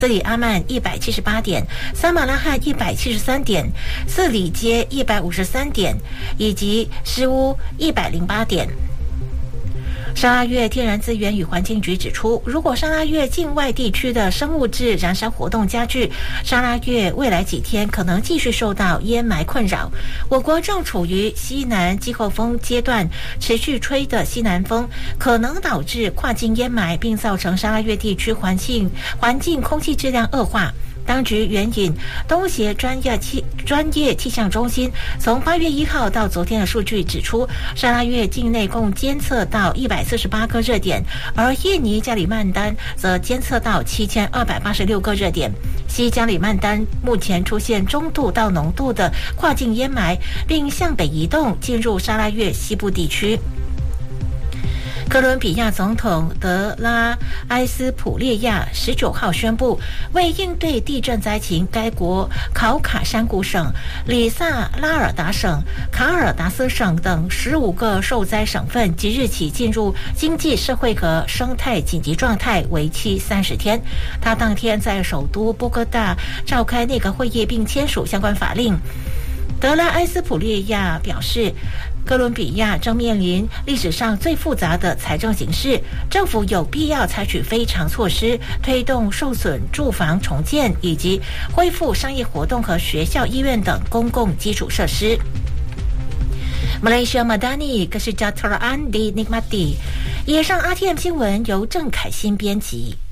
斯里阿曼178点，撒马拉罕173点，色里街153点，以及施乌108点。沙拉越天然资源与环境局指出，如果沙拉越境外地区的生物质燃烧活动加剧，沙拉越未来几天可能继续受到烟霾困扰。我国正处于西南季候风阶段，持续吹的西南风可能导致跨境烟霾，并造成沙拉越地区环境空气质量恶化。当局援引东协专业气象中心从8月1号到昨天的数据指出，沙拉越境内共监测到148个热点，而印尼加里曼丹则监测到7286个热点。西加里曼丹目前出现中度到浓度的跨境烟霾，并向北移动进入沙拉越西部地区。哥伦比亚总统德拉埃斯普列亚19号宣布，为应对地震灾情，该国考卡山谷省、里萨拉尔达省、卡尔达斯省等15个受灾省份即日起进入经济社会和生态紧急状态，为期30天。他当天在首都波哥大召开内阁会议，并签署相关法令。德拉埃斯普列亚表示，哥伦比亚正面临历史上最复杂的财政形势，政府有必要采取非常措施，推动受损住房重建以及恢复商业活动和学校、医院等公共基础设施。Malaysia Madani Kesejahteraan di Nikmati。以上 RTM 新闻由郑凯欣编辑。